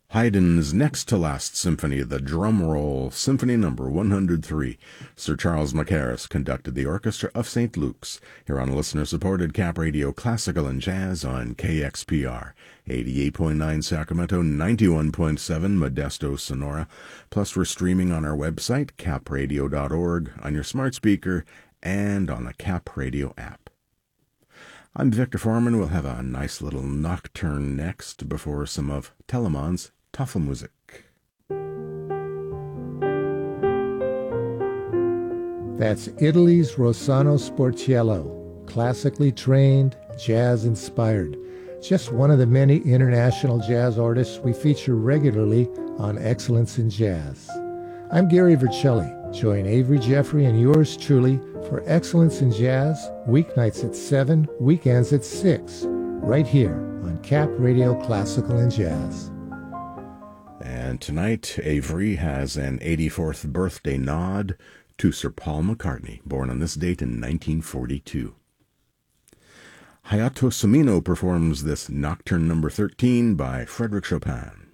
Haydn's next-to-last symphony, the Drum Roll, Symphony No. 103. Sir Charles Mackerras conducted the Orchestra of St. Luke's, here on listener-supported Cap Radio Classical and Jazz on KXPR, 88.9 Sacramento, 91.7 Modesto, Sonora. Plus, we're streaming on our website, capradio.org, on your smart speaker, and on the Cap Radio app. I'm Victor Foreman. We'll have a nice little nocturne next before some of Telemann's Tafelmusik. That's Italy's Rossano Sportiello, classically trained, jazz-inspired. Just one of the many international jazz artists we feature regularly on Excellence in Jazz. I'm Gary Vercelli. Join Avery Jeffrey and yours truly for Excellence in Jazz, weeknights at 7, weekends at 6, right here on Cap Radio Classical and Jazz. And tonight, Avery has an 84th birthday nod to Sir Paul McCartney, born on this date in 1942. Hayato Somino performs this Nocturne No. 13 by Frédéric Chopin.